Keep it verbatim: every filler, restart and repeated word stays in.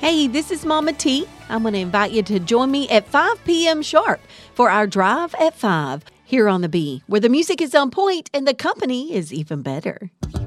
Hey, this is Mama T. I'm going to invite you to join me at five p.m. sharp for our Drive at five here on The Bee, where the music is on point and the company is even better.